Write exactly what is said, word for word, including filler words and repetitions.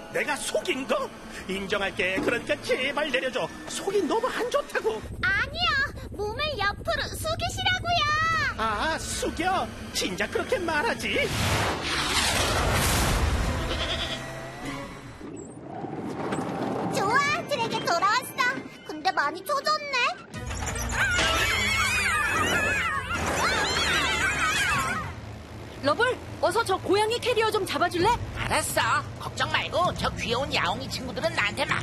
내가 속인 거? 인정할게. 그러니까 제발 내려줘. 속이 너무 안 좋다고. 아니요, 몸을 옆으로 숙이시라고요. 아, 숙여? 진작 그렇게 말하지. 좋아, 트랙에 돌아왔어. 근데 많이 젖었네. 러블, 어서 저 고양이 캐리어 좀 잡아줄래? 알았어. 걱정 말고 저 귀여운 야옹이 친구들은 나한테 맡겨.